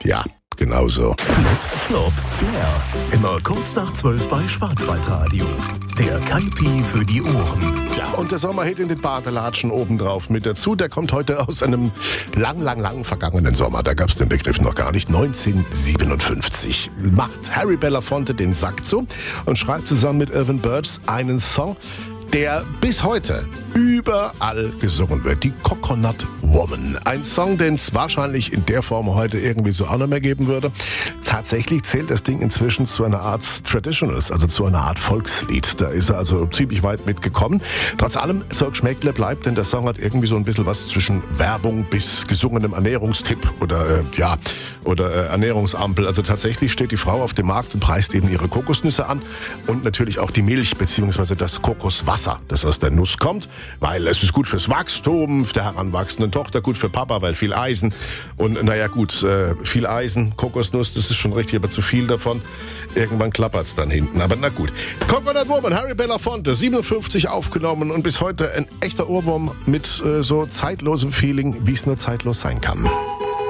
Ja, genauso. Flop, Flair. Immer kurz nach 12 bei Schwarzwaldradio. Der Kaipi für die Ohren. Ja, und der Sommerhit in den Badelatschen obendrauf mit dazu. Der kommt heute aus einem lang vergangenen Sommer. Da gab es den Begriff noch gar nicht. 1957 macht Harry Belafonte den Sack zu und schreibt zusammen mit Irvin Burns einen Song, der bis heute überall gesungen wird. Die Coconut Woman. Ein Song, den es wahrscheinlich in der Form heute irgendwie so auch nicht mehr geben würde. Tatsächlich zählt das Ding inzwischen zu einer Art Traditionals, also zu einer Art Volkslied. Da ist er also ziemlich weit mitgekommen. Trotz allem, so Geschmäckle bleibt, denn der Song hat irgendwie so ein bisschen was zwischen Werbung bis gesungenem Ernährungstipp oder Ernährungsampel. Also tatsächlich steht die Frau auf dem Markt und preist eben ihre Kokosnüsse an und natürlich auch die Milch bzw. das Kokoswasser, das aus der Nuss kommt, weil es ist gut fürs Wachstum der heranwachsenden Tochter, gut für Papa, weil viel Eisen und naja gut, viel Eisen, Kokosnuss, das ist schon richtig, aber zu viel davon. Irgendwann klappert's dann hinten, aber na gut. Coconut Woman, Harry Belafonte, 57 aufgenommen und bis heute ein echter Ohrwurm mit so zeitlosem Feeling, wie es nur zeitlos sein kann.